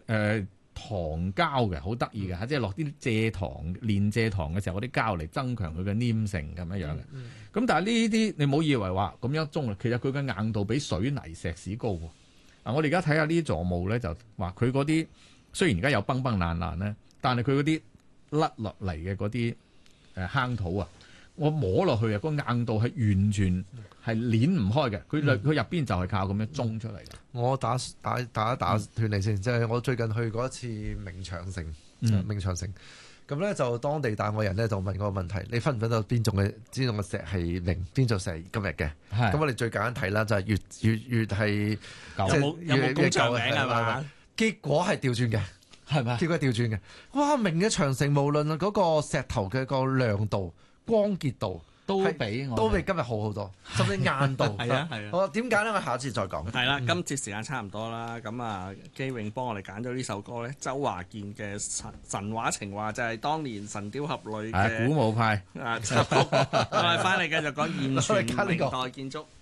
糖膠嘅，好得意嘅嚇，即係落啲蔗糖煉蔗糖嘅時候，嗰啲膠嚟增強佢嘅黏性咁樣樣嘅。咁但係呢啲你唔好以為話咁樣中，其實佢嘅硬度比水泥石屎高喎。我哋而家睇下呢啲座墓咧，就話佢嗰啲雖然而家有崩崩爛爛咧，但係佢嗰啲甩落嚟嘅嗰啲坑土啊，我摸落去啊，個硬度係完全係攣唔開嘅。佢入邊就係靠咁樣中出嚟嘅。 我打斷你先，即係我最近去過一次明長城，咁咧就當地帶我人咧就問我個問題：你分唔分到邊種嘅石係零，邊種石係今日嘅？咁我哋最簡單睇啦，就係越係有冇工匠名係嘛？ 結果係調轉嘅， 係咪？ 結果係調轉嘅。哇！明嘅長城無論嗰個石頭嘅個亮度、光潔度，都比今日好好多，甚至硬度。 係啊。 好，點解咧？我下一次再講。 係啦，今次時間差唔多啦。咁啊，基永幫我哋揀咗呢首歌咧，周華健嘅神話情話，就係當年神雕俠侶嘅古墓派。 我哋翻嚟繼續講現存明代建築。